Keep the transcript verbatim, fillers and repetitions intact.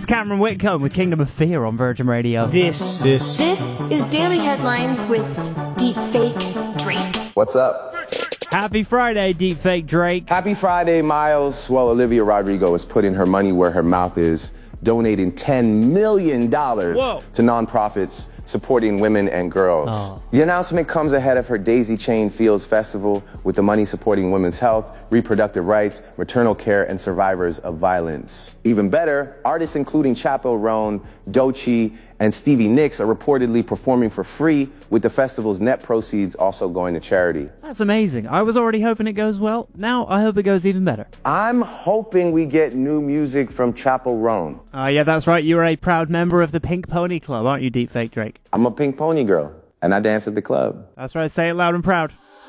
It's Cameron Whitcomb with Kingdom of Fear on Virgin Radio. This. This. This is Daily Headlines with Deepfake Drake. What's up? Happy Friday, Deepfake Drake. Happy Friday, Miles. Well, Olivia Rodrigo is putting her money where her mouth is, donating ten million dollars Whoa. to nonprofits supporting women and girls. Oh. The announcement comes ahead of her Daisy Chain Fields Festival, with the money supporting women's health, reproductive rights, maternal care, and survivors of violence. Even better, artists including Chappell Roan, Doechii, and Stevie Nicks are reportedly performing for free, with the festival's net proceeds also going to charity. That's amazing. I was already hoping it goes well. Now I hope it goes even better. I'm hoping we get new music from Chappell Roan. Oh, uh, yeah, that's right. You're a proud member of the Pink Pony Club, aren't you, Deepfake Drake? I'm a Pink Pony girl, and I dance at the club. That's right. Say it loud and proud.